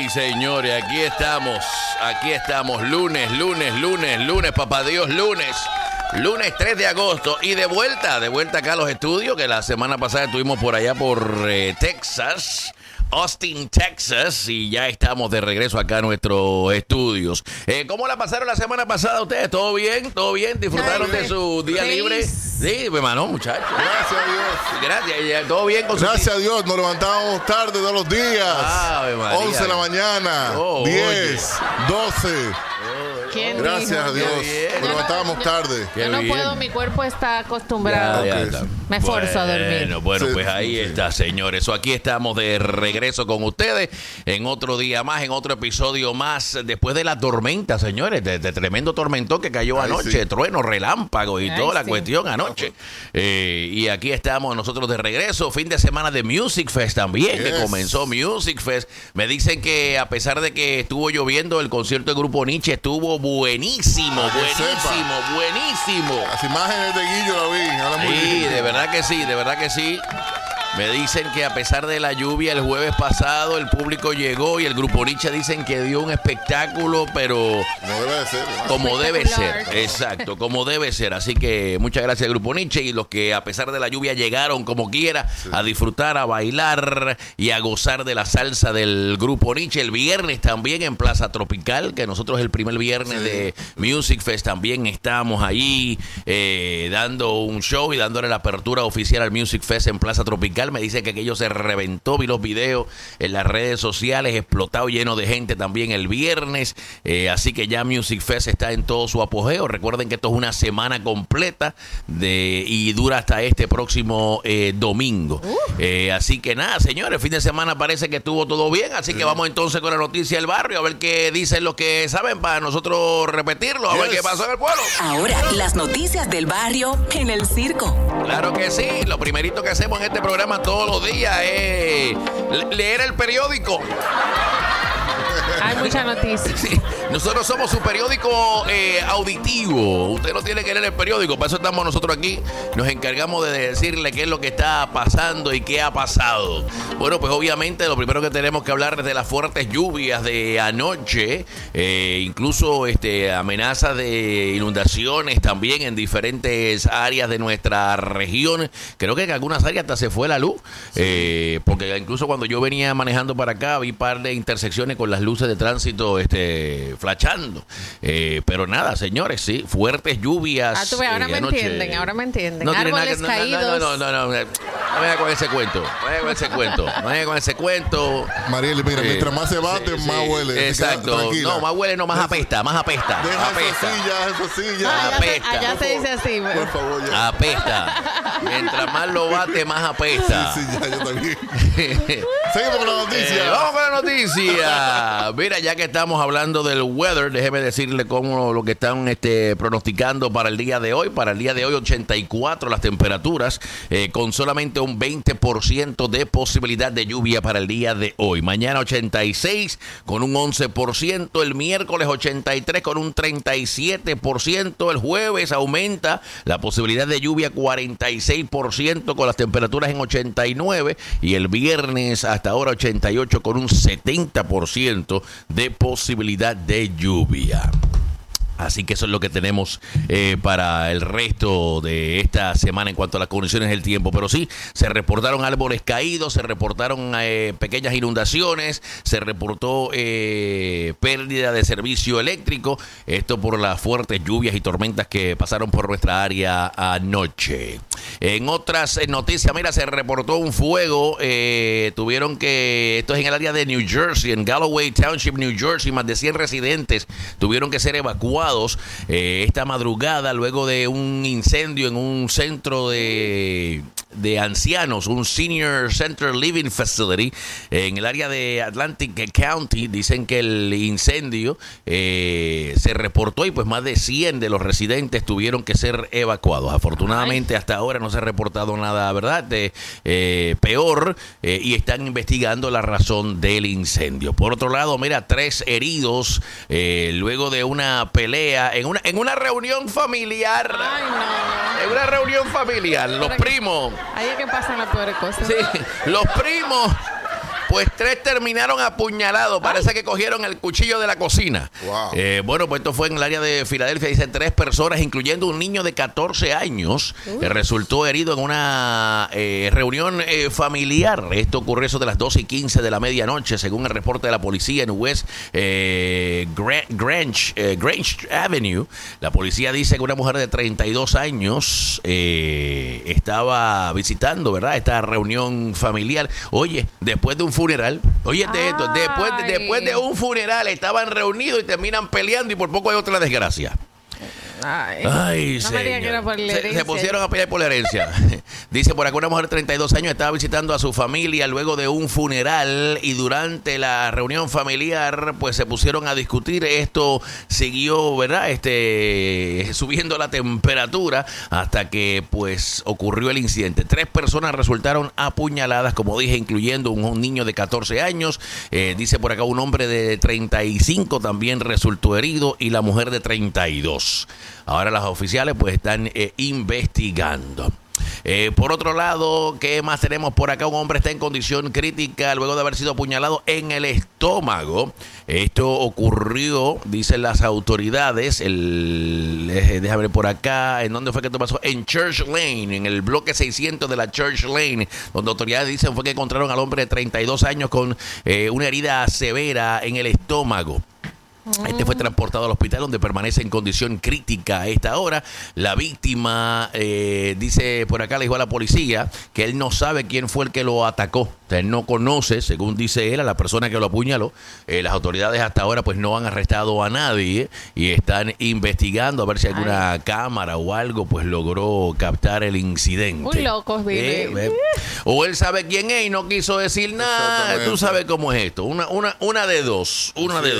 y señores, aquí estamos, lunes, papá Dios, lunes 3 de agosto y de vuelta acá a los estudios, que la semana pasada estuvimos por allá por Texas, Austin, Texas, y ya estamos de regreso acá a nuestros estudios. ¿Cómo la pasaron la semana pasada ustedes? ¿Todo bien? ¿Todo bien? ¿Disfrutaron de su día libre? Sí, hermano, muchachos. Gracias a Dios. Gracias, ¿todo bien con Gracias a Dios, nos levantamos tarde todos los días. 11 de la mañana, 10, 12. Gracias a Dios. Nos levantábamos tarde. Yo no puedo, mi cuerpo está acostumbrado. Me esfuerzo a dormir. Bueno, pues ahí está, señores. So, aquí estamos de regreso con ustedes en otro día más, en otro episodio más, después de la tormenta, señores, de tremendo tormentón que cayó anoche, trueno, relámpago y toda la cuestión anoche. Y aquí estamos nosotros de regreso, fin de semana de Music Fest también, que comenzó Music Fest. Me dicen que a pesar de que estuvo lloviendo, el concierto del Grupo Nietzsche estuvo buenísimo. Las imágenes de Guillo la vi. Sí, de verdad que sí. Me dicen que a pesar de la lluvia el jueves pasado el público llegó y el Grupo Nietzsche dicen que dio un espectáculo, pero no debe de ser, ¿no? Como debe ser, exacto, como debe ser. Así que muchas gracias al Grupo Nietzsche y los que a pesar de la lluvia llegaron como quiera a disfrutar, a bailar y a gozar de la salsa del Grupo Nietzsche. El viernes también en Plaza Tropical, que nosotros el primer viernes de Music Fest también estamos ahí dando un show y dándole la apertura oficial al Music Fest en Plaza Tropical. Me dice que aquello se reventó, vi los videos en las redes sociales, explotado, lleno de gente también el viernes, así que ya Music Fest está en todo su apogeo. Recuerden que esto es una semana completa y dura hasta este próximo domingo. Así que nada, señores, fin de semana parece que estuvo todo bien, así que vamos entonces con la noticia del barrio, a ver qué dicen los que saben para nosotros repetirlo, a ver qué pasó en el pueblo. Ahora, las noticias del barrio en el circo. Claro que sí, lo primerito que hacemos en este programa todos los días es leer el periódico. Hay muchas noticias. Sí, nosotros somos su periódico auditivo. Usted no tiene que leer el periódico, para eso estamos nosotros aquí. Nos encargamos de decirle qué es lo que está pasando y qué ha pasado. Bueno, pues obviamente lo primero que tenemos que hablar es de las fuertes lluvias de anoche, incluso amenazas de inundaciones también en diferentes áreas de nuestra región. Creo que en algunas áreas hasta se fue la luz, porque incluso cuando yo venía manejando para acá vi un par de intersecciones con las luces de tránsito flashando. Pero nada, señores, sí, fuertes lluvias. Ahora me entienden. No árboles caídos. No venga con ese cuento. No venga con ese cuento. Marieli, mira, mientras más se bate, más huele. Exacto. No, más huele, más apesta. Deja esa silla. Apesta. Allá se dice así. Por favor, ya. Apesta. Mientras más lo bate, más apesta. Sí, ya, yo también. Seguimos con la noticia. Vamos con la noticia. Mira, ya que estamos hablando del weather, déjeme decirle cómo lo que están pronosticando para el día de hoy. Para el día de hoy, 84 las temperaturas, con solamente un 20% de posibilidad de lluvia para el día de hoy. Mañana 86 con un 11%. El miércoles 83 con un 37%. El jueves aumenta la posibilidad de lluvia 46% con las temperaturas en 89. Y el viernes hasta ahora 88 con un 70% de posibilidad de lluvia. Así que eso es lo que tenemos para el resto de esta semana en cuanto a las condiciones del tiempo. Pero sí, se reportaron árboles caídos, se reportaron pequeñas inundaciones, se reportó pérdida de servicio eléctrico. Esto por las fuertes lluvias y tormentas que pasaron por nuestra área anoche. En otras noticias, mira, se reportó un fuego. Esto es en el área de New Jersey, en Galloway Township, New Jersey. Más de 100 residentes tuvieron que ser evacuados esta madrugada luego de un incendio en un centro de ancianos, un Senior Center Living Facility en el área de Atlantic County. Dicen que el incendio se reportó y pues más de 100 de los residentes tuvieron que ser evacuados. Afortunadamente hasta ahora no se ha reportado nada, ¿verdad?, peor, y están investigando la razón del incendio. Por otro lado, mira, 3 heridos luego de una pelea en una reunión familiar. Ay, no. En una reunión familiar, los primos. Ahí es que pasan las peores cosas. Sí, los primos Pues 3 terminaron apuñalados. Parece que cogieron el cuchillo de la cocina. Wow. Bueno, pues esto fue en el área de Filadelfia. Dicen 3 personas, incluyendo un niño de 14 años, resultó herido en una reunión familiar. Esto ocurrió eso de las 12:15 de la medianoche, según el reporte de la policía en West Grange Avenue. La policía dice que una mujer de 32 años estaba visitando, ¿verdad?, esta reunión familiar. Oye, después de un funeral, esto, después de un funeral estaban reunidos y terminan peleando y por poco hay otra desgracia. Ay, no me diga que era por la herencia. Se pusieron a pelear por la herencia. Dice por acá una mujer de 32 años estaba visitando a su familia luego de un funeral y durante la reunión familiar pues se pusieron a discutir. Esto siguió, ¿verdad?, subiendo la temperatura hasta que pues ocurrió el incidente. 3 personas resultaron apuñaladas, como dije, incluyendo un niño de 14 años. Dice por acá un hombre de 35 también resultó herido y la mujer de 32. Ahora las oficiales pues están investigando. Por otro lado, ¿qué más tenemos por acá? Un hombre está en condición crítica luego de haber sido apuñalado en el estómago. Esto ocurrió, dicen las autoridades, déjame ver por acá, ¿en dónde fue que esto pasó? En Church Lane, en el bloque 600 de la Church Lane, donde autoridades dicen fue que encontraron al hombre de 32 años con una herida severa en el estómago. Este fue transportado al hospital donde permanece en condición crítica a esta hora. La víctima, dice por acá, le dijo a la policía que él no sabe quién fue el que lo atacó. O sea, él no conoce, según dice él, a la persona que lo apuñaló. Las autoridades hasta ahora pues no han arrestado a nadie y están investigando a ver si alguna cámara o algo pues logró captar el incidente. Muy locos, vive. O él sabe quién es y no quiso decir nada. Tú sabes cómo es esto. Una de dos.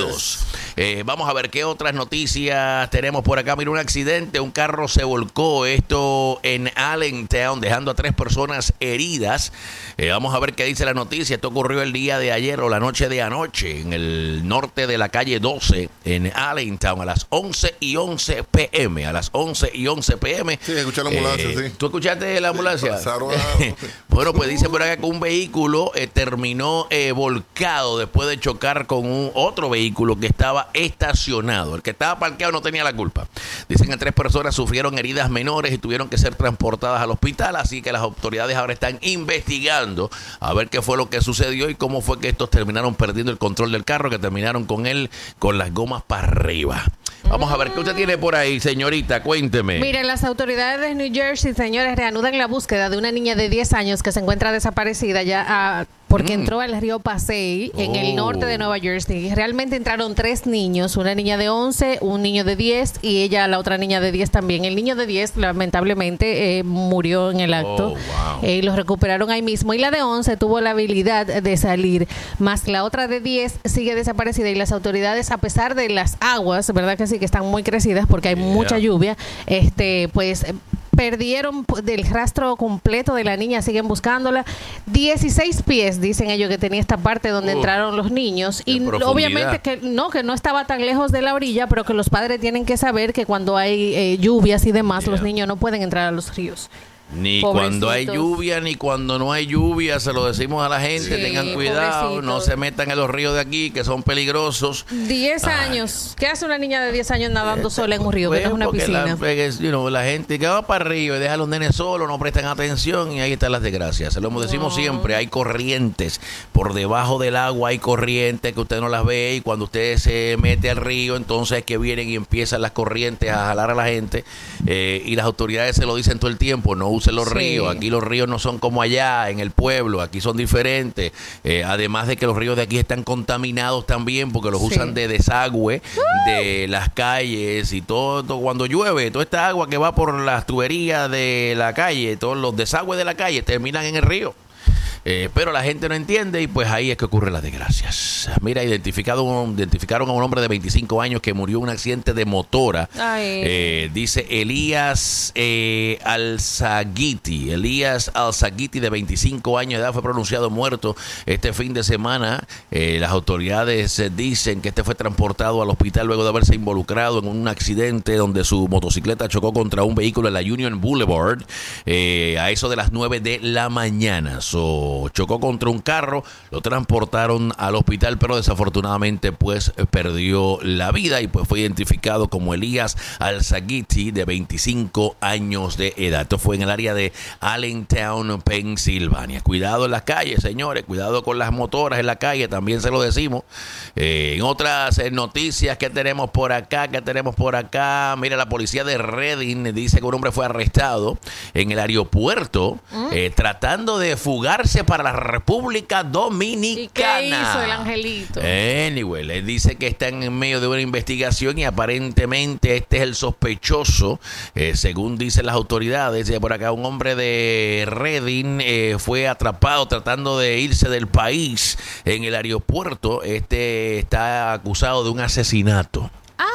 Vamos a ver qué otras noticias tenemos por acá. Mira, un accidente, un carro se volcó, esto en Allentown, dejando a 3 personas heridas. Vamos a ver qué dice la noticia. Esto ocurrió el día de ayer o la noche de anoche en el norte de la calle 12 en Allentown a las 11:11 p.m. A las 11:11 p.m. Sí, escuché la ambulancia, sí. ¿Tú escuchaste la ambulancia? Bueno, pues dice por acá que un vehículo terminó volcado después de chocar con otro vehículo que estaba estacionado. El que estaba parqueado no tenía la culpa. Dicen que 3 personas sufrieron heridas menores y tuvieron que ser transportadas al hospital, así que las autoridades ahora están investigando a ver qué fue lo que sucedió y cómo fue que estos terminaron perdiendo el control del carro, que terminaron con las gomas para arriba. Vamos a ver qué usted tiene por ahí, señorita, cuénteme. Mire, las autoridades de New Jersey, señores, reanudan la búsqueda de una niña de 10 años que se encuentra desaparecida ya porque entró al río Passaic en el norte de Nueva Jersey. Realmente entraron 3 niños, una niña de 11, un niño de 10 y la otra niña de 10 también. El niño de 10 lamentablemente murió en el acto. Los recuperaron ahí mismo y la de 11 tuvo la habilidad de salir, más la otra de 10 sigue desaparecida y las autoridades, a pesar de las aguas, verdad que sí, que están muy crecidas porque hay mucha lluvia, pues perdieron del rastro completo de la niña, siguen buscándola. 16 pies, dicen ellos, que tenía esta parte donde entraron los niños. Y obviamente que no estaba tan lejos de la orilla, pero que los padres tienen que saber que cuando hay lluvias y demás, los niños no pueden entrar a los ríos. Ni cuando hay lluvia, ni cuando no hay lluvia, se lo decimos a la gente, tengan cuidado, no se metan en los ríos de aquí, que son peligrosos. 10 años, ¿qué hace una niña de 10 años nadando sola en un río, que no es una piscina? La gente que va para arriba y deja a los nenes solos, no prestan atención y ahí están las desgracias. Se lo decimos siempre, hay corrientes, por debajo del agua hay corrientes que usted no las ve y cuando usted se mete al río, entonces es que vienen y empiezan las corrientes a jalar a la gente y las autoridades se lo dicen todo el tiempo, no usen los ríos, aquí los ríos no son como allá en el pueblo, aquí son diferentes, además de que los ríos de aquí están contaminados también porque los usan de desagüe de las calles y todo cuando llueve, toda esta agua que va por las tuberías de la calle, todos los desagües de la calle terminan en el río. Pero la gente no entiende y pues ahí es que ocurren las desgracias. Mira, identificaron a un hombre de 25 años que murió en un accidente de motora. Dice Elías Al-Zaghiti. Elías Al-Zaghiti, de 25 años de edad, fue pronunciado muerto este fin de semana. Las autoridades dicen que este fue transportado al hospital luego de haberse involucrado en un accidente donde su motocicleta chocó contra un vehículo en la Union Boulevard a eso de las 9 de la mañana. chocó contra un carro, lo transportaron al hospital, pero desafortunadamente pues perdió la vida y pues fue identificado como Elías Alzaguiti, de 25 años de edad. Esto fue en el área de Allentown, Pensilvania. Cuidado en las calles, señores, cuidado con las motoras en la calle, también se lo decimos. En otras noticias que tenemos por acá, mira, la policía de Redding dice que un hombre fue arrestado en el aeropuerto tratando de fugarse para la República Dominicana. ¿Y qué hizo el angelito? Anyway, le dice que están en medio de una investigación y aparentemente este es el sospechoso, según dicen las autoridades. Por acá un hombre de Redding fue atrapado tratando de irse del país en el aeropuerto. Este está acusado de un asesinato.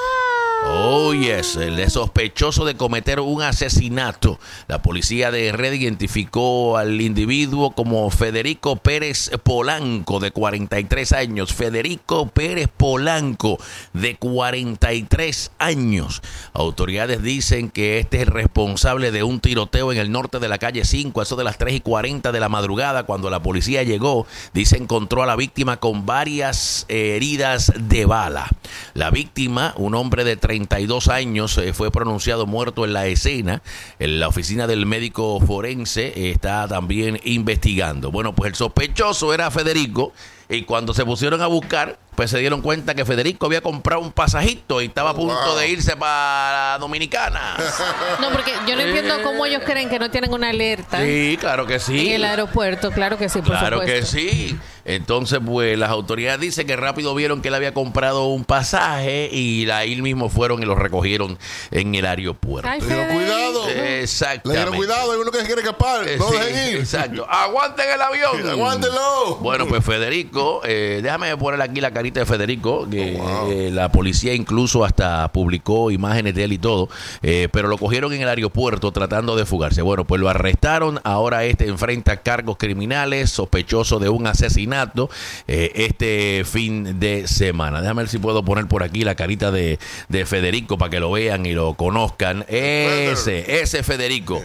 Oh, yes, el es sospechoso de cometer un asesinato. La policía de Redding identificó al individuo como Federico Pérez Polanco, de 43 años. Federico Pérez Polanco, de 43 años. Autoridades dicen que este es el responsable de un tiroteo en el norte de la calle 5, eso de las 3:40 de la madrugada. Cuando la policía llegó, dice encontró a la víctima con varias heridas de bala. La víctima, un hombre de 32 años, fue pronunciado muerto en la escena. En la oficina del médico forense está también investigando. Bueno, pues el sospechoso era Federico, y cuando se pusieron a buscar, pues se dieron cuenta que Federico había comprado un pasajito y estaba a punto de irse para Dominicana. No, porque yo no entiendo cómo ellos creen que no tienen una alerta. Sí, claro que sí. En el aeropuerto, claro que sí, por claro supuesto. Que sí. Entonces, pues las autoridades dicen que rápido vieron que él había comprado un pasaje y ahí mismo fueron y lo recogieron en el aeropuerto. Ay, Pero cuidado. Exactamente. Le dieron cuidado, hay uno que se quiere escapar. No sí, dejen ir. Exacto. Aguanten el avión. Aguántenlo. Bueno, pues Federico, déjame poner aquí la carita de Federico, que la policía incluso hasta publicó imágenes de él y todo, pero lo cogieron en el aeropuerto tratando de fugarse. Bueno, pues lo arrestaron, ahora enfrenta cargos criminales, sospechoso de un asesinato este fin de semana. Déjame ver si puedo poner por aquí la carita de Federico para que lo vean y lo conozcan. Ese Federico.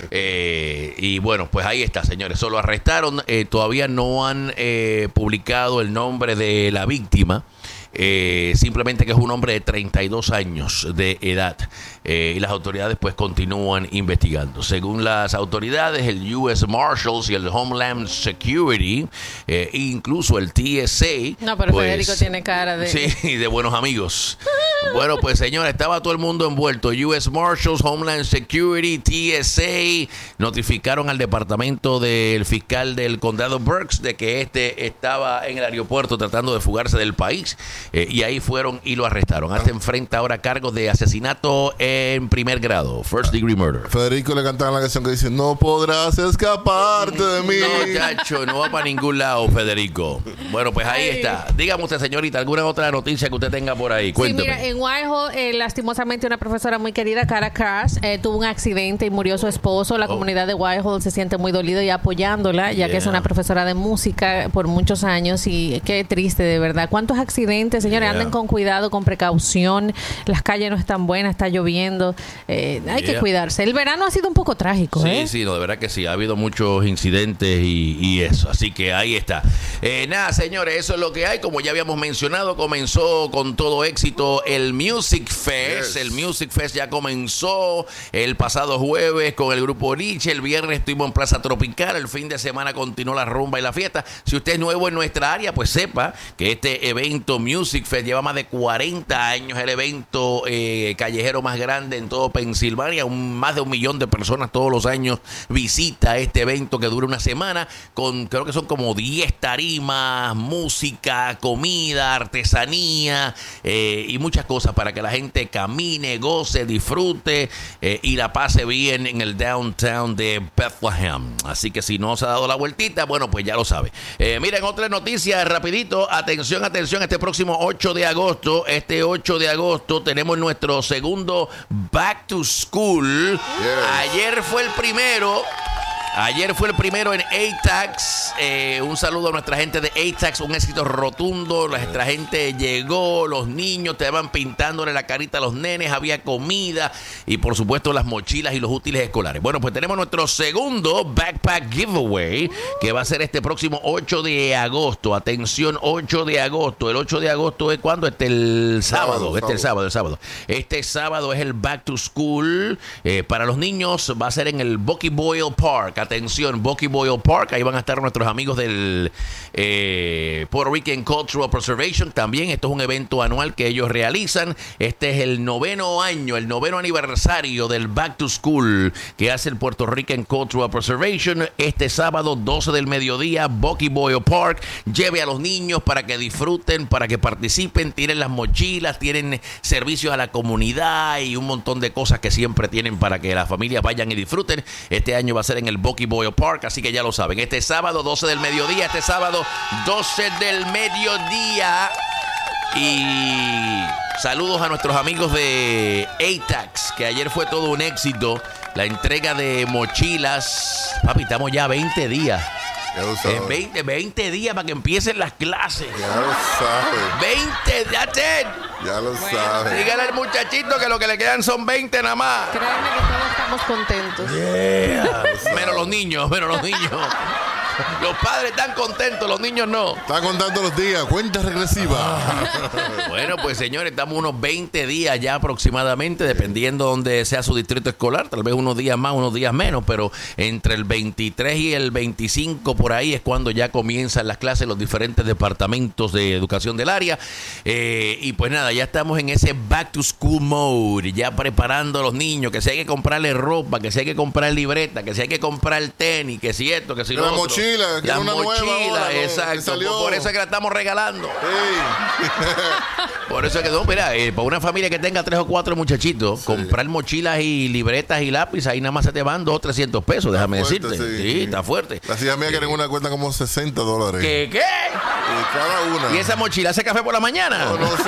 Y bueno, pues ahí está, señores. Solo arrestaron, todavía no han publicado el nombre de la víctima. Simplemente que es un hombre de 32 años de edad, y las autoridades pues continúan investigando. Según las autoridades, el US Marshals y el Homeland Security, incluso el TSA, no, pero pues, Federico tiene cara de... Sí, de buenos amigos. Bueno, pues señores, estaba todo el mundo envuelto. US Marshals, Homeland Security, TSA notificaron al departamento del fiscal del condado Berks de que este estaba en el aeropuerto tratando de fugarse del país. Y ahí fueron y lo arrestaron. Hasta enfrenta ahora cargos de asesinato en primer grado, first degree murder. Federico le cantaban la canción que dice: no podrás escaparte de mí. No, chacho, no va para ningún lado, Federico. Bueno, pues ahí está. Dígame usted, señorita, alguna otra noticia que usted tenga por ahí. Cuénteme. Sí, mira, en Whitehall, lastimosamente, una profesora muy querida, Cara Crash, tuvo un accidente y murió su esposo. La comunidad de Whitehall se siente muy dolida y apoyándola, ya que es una profesora de música por muchos años, y qué triste, de verdad. ¿Cuántos accidentes, señores? Anden con cuidado, con precaución. Las calles no están buenas, está lloviendo. Hay que cuidarse. El verano ha sido un poco trágico. Sí, no, de verdad que sí. Ha habido muchos incidentes y eso. Así que ahí está. Nada, señores, eso es lo que hay. Como ya habíamos mencionado, comenzó con todo éxito el Music Fest. El Music Fest ya comenzó el pasado jueves con el grupo Nietzsche. El viernes estuvimos en Plaza Tropical. El fin de semana continuó la rumba y la fiesta. Si usted es nuevo en nuestra área, pues sepa que este evento Music Fest lleva más de 40 años, el evento callejero más grande en todo Pensilvania. Más de 1 millón de personas todos los años visita este evento que dura una semana, con creo que son como 10 tarimas, música, comida, artesanía y muchas cosas para que la gente camine, goce, disfrute y la pase bien en el downtown de Bethlehem. Así que si no se ha dado la vueltita, bueno, pues ya lo sabe. Miren, otra noticia rapidito. Atención, este próximo 8 de agosto, tenemos nuestro segundo Back to School. Ayer fue el primero. Ayer fue el primero en ATAX. Un saludo a nuestra gente de ATAX, un éxito rotundo. Nuestra gente llegó, los niños te van pintándole la carita a los nenes, había comida y por supuesto las mochilas y los útiles escolares. Bueno, pues tenemos nuestro segundo Backpack Giveaway que va a ser este próximo 8 de agosto. Atención, 8 de agosto. El 8 de agosto es cuando el sábado. El sábado. Este sábado es el Back to School. Para los niños va a ser en el Bucky Boyle Park. Atención, Bucky Boyle Park. Ahí van a estar nuestros amigos del Puerto Rican Cultural Preservation. También esto es un evento anual que ellos realizan. Este es el noveno aniversario del Back to School que hace el Puerto Rican Cultural Preservation. Este sábado, 12 del mediodía, Bucky Boyle Park. Lleve a los niños para que disfruten, para que participen. Tienen las mochilas, tienen servicios a la comunidad y un montón de cosas que siempre tienen para que las familias vayan y disfruten. Este año va a ser en el Bucky Boyle Park, así que ya lo saben. Este sábado, 12 del mediodía. Y saludos a nuestros amigos de ATAX, que ayer fue todo un éxito. La entrega de mochilas. Papi, estamos ya 20 días. Ya lo sabes. 20 días para que empiecen las clases. Ya lo sabes. 20, that's it. Ya lo sabes. Dígale al muchachito que lo que le quedan son 20 nada más. Créeme que todos estamos contentos. Yeah. Menos los niños. Los padres están contentos, los niños no. Están contando los días, cuenta regresiva. Bueno, pues señores, estamos unos 20 días ya aproximadamente, dependiendo donde sea su distrito escolar, tal vez unos días más, unos días menos, pero entre el 23 y el 25 por ahí es cuando ya comienzan las clases en los diferentes departamentos de educación del área. Y pues nada, ya estamos en ese back to school mode, ya preparando a los niños, que si hay que comprarle ropa, que si hay que comprar libreta, que si hay que comprar tenis, que si esto, que si lo otro. La mochila, exacto. Por eso es que la estamos regalando. Sí. Por eso es que no, mira, para una familia que tenga 3 o 4 muchachitos, comprar mochilas y libretas y lápiz, ahí nada más se te van 200 o 300 pesos, déjame decirte. Sí, está fuerte. Las hijas mías quieren una cuenta como $60. ¿Qué? Cada una. ¿Y esa mochila hace café por la mañana? No sé.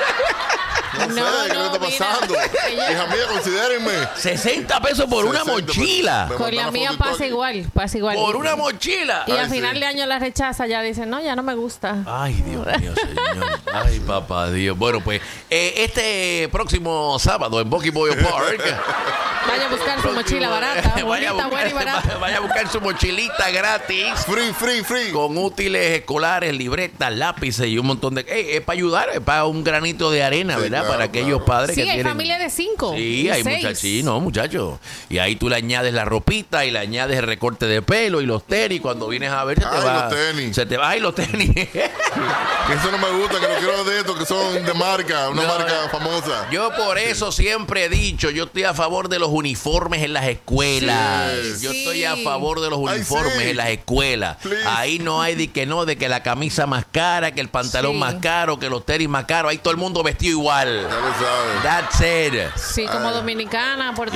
No sé, ¿qué le está pasando? Hija mía, considérenme. 60 pesos por una mochila. Con la mía pasa igual. Por una mochila. Y al final de año la rechaza, ya dicen, no, ya no me gusta. Ay, Dios mío, señor. Ay, papá Dios. Bueno, pues este próximo sábado en Bucky Boyle Park. Vaya a buscar su mochila barata. Buena y barata. Vaya a buscar su mochilita gratis. Free. Con útiles escolares, libretas, lápices y un montón de... es para ayudar, es para un granito de arena, sí, ¿verdad? Claro, para aquellos padres que tienen... Sí, hay familia de 5. Sí, hay muchachos. Y ahí tú le añades la ropita y le añades el recorte de pelo y los tenis. Cuando vienes a ver, se te va y los tenis. Eso no me gusta, que no quiero de estos que son de marca, marca famosa. Yo por eso siempre he dicho, yo estoy a favor de los uniformes en las escuelas. Yo estoy a favor de los uniformes en las escuelas. Ahí no hay de que la camisa más cara, que el pantalón más caro, que los tenis más caros. Ahí todo el mundo vestido igual. Ya lo sabes. That's it. Sí, como dominicana, Puerto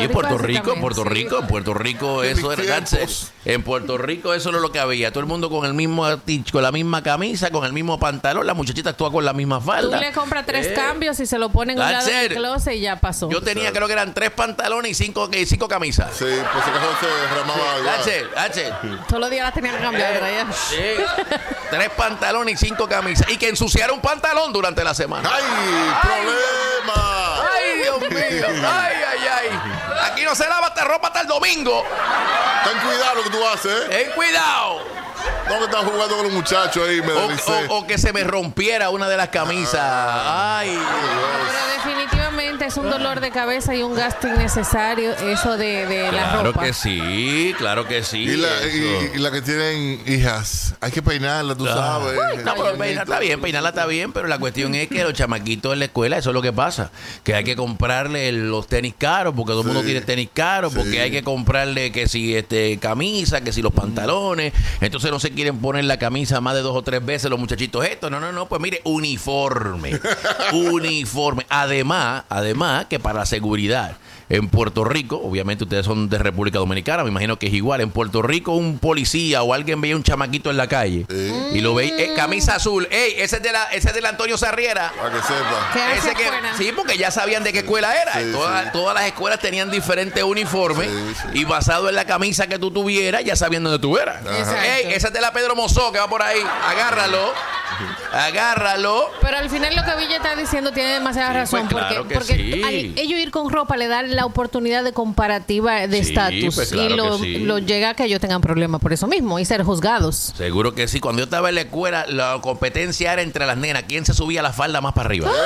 Rico, eso era that's it. En Puerto Rico eso no es lo que había. Todo el mundo con la misma camisa, con el mismo pantalón. La muchachita actúa con la misma falda. Tú le compras 3 cambios y se lo ponen en un lado del closet y ya pasó. Yo tenía, creo que eran 3 pantalones y 5 camisas. Sí, pues acaso se ramaba igual. That's it. Todos los días las tenían que cambiar, ¿verdad? Sí. 3 pantalones y 5 camisas. Y que ensuciara un pantalón durante la semana. ¡Ay! ¡Problema! ¡Ay, Dios mío! ¡Ay! Aquí no se lava esta ropa hasta el domingo. Ten cuidado lo que tú haces, ¿eh? Ten cuidado. No, que estás jugando con los muchachos ahí, o que se me rompiera una de las camisas. Ay, pero definitivamente es un dolor de cabeza y un gasto innecesario eso de la ropa. Claro que sí. Y la que tienen hijas, hay que peinarla, tú sabes. No, pero peinarla está bien, pero la cuestión es que los chamaquitos en la escuela, eso es lo que pasa, que hay que comprarle los tenis caros, porque todo el mundo tiene tenis caros, porque hay que comprarle que si camisa, que si los pantalones, entonces no se quieren poner la camisa más de 2 o 3 veces los muchachitos estos. No, pues mire, uniforme. Además además que para la seguridad. En Puerto Rico, obviamente ustedes son de República Dominicana, me imagino que es igual. En Puerto Rico un policía o alguien veía un chamaquito en la calle y lo veía, camisa azul, ese es del Antonio Sarriera. Para que sepa. Sí, porque ya sabían de qué escuela era. Sí, todas las escuelas tenían diferentes uniformes y basado en la camisa que tú tuvieras, ya sabían dónde tú eras. Ese es de la Pedro Mozó que va por ahí, agárralo. Pero al final lo que Villa está diciendo tiene demasiada razón, pues claro porque al ellos ir con ropa le dan la oportunidad de comparativa de estatus, pues claro lo llega a que ellos tengan problemas por eso mismo y ser juzgados. Seguro que sí. Cuando yo estaba en la escuela, la competencia era entre las nenas, quién se subía la falda más para arriba.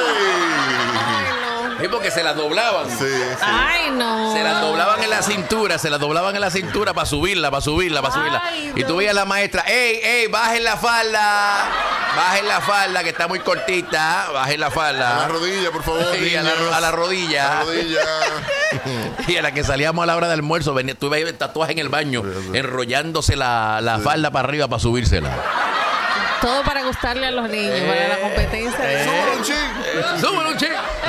Sí, porque se las doblaban. Sí. Ay, no. Se las doblaban en la cintura para subirla. Y tú veías a la maestra, ey, bajen la falda, que está muy cortita, bajen la falda. A la rodilla, por favor. Sí, a la rodilla. Y a la que salíamos a la hora de almuerzo, tú veías tatuaje en el baño, enrollándose la falda para arriba para subírsela. Todo para gustarle a los niños, para la competencia. ¡Súbelo un chic!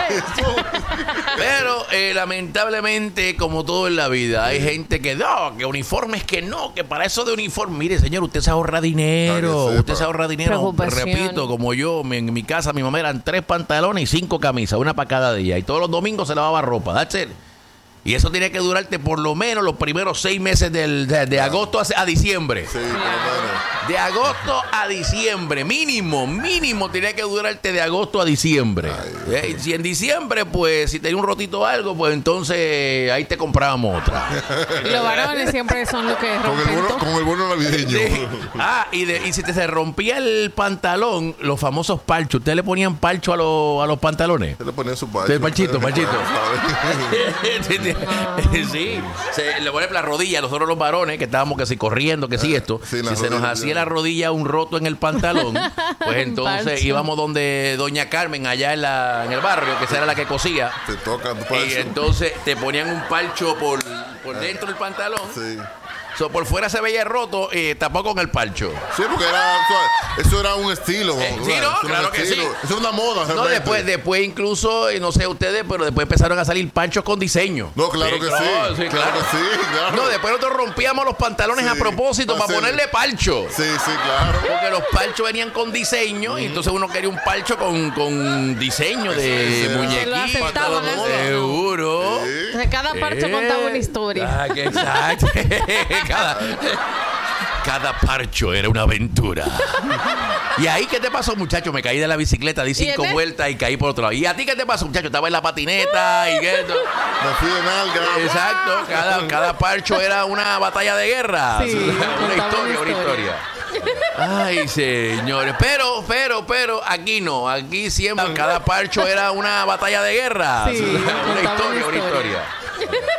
Pero lamentablemente, como todo en la vida, hay gente que no, que uniformes que no, que para eso de uniforme. Mire, señor, usted se ahorra dinero. Repito, como yo, en mi casa, mi mamá eran 3 pantalones y 5 camisas, una para cada día. Y todos los domingos se lavaba ropa. That's it. Y eso tiene que durarte por lo menos los primeros 6 meses de agosto a diciembre. Sí, por lo menos. De agosto a diciembre, mínimo tiene que durarte de agosto a diciembre. Si en diciembre, pues, si tenía un rotito o algo, pues entonces ahí te comprábamos otra. Y los varones siempre son los que rompen como el bono navideño. Sí. Y si se rompía el pantalón, los famosos parchos, ¿ustedes le ponían parcho a los pantalones? Se le ponían su parcho. Parchito. Sí, le ponen la rodilla, nosotros los varones, que estábamos que si corriendo, que si esto, si se nos hacía la rodilla un roto en el pantalón, pues entonces íbamos donde doña Carmen, allá en el barrio, que esa era la que cosía. Te toca tu parcho. Y entonces te ponían un parcho por dentro del pantalón. Sí. Por fuera se veía roto y tapó con el parcho. Sí, porque eso era un estilo. Sí, no, claro que sí. Eso es una moda. No, después incluso, no sé ustedes, pero después empezaron a salir parchos con diseño. No, claro que sí. Claro que sí, claro. No, después nosotros rompíamos los pantalones a propósito para ponerle parcho. Sí, claro. Porque los parchos venían con diseño y entonces uno quería un parcho con diseño de muñequito. Seguro. Sí. Cada parcho contaba una historia. Exacto. Cada parcho era una aventura. ¿Y ahí qué te pasó, muchacho? Me caí de la bicicleta, di 5 vueltas y caí por otro lado. ¿Y a ti qué te pasó, muchacho? Estaba en la patineta y qué. Me fui de nalga. Exacto. Cada parcho era una batalla de guerra. Sí, una historia. Ay, señores. Pero aquí no. Aquí siempre cada parcho era una batalla de guerra. Sí, una historia.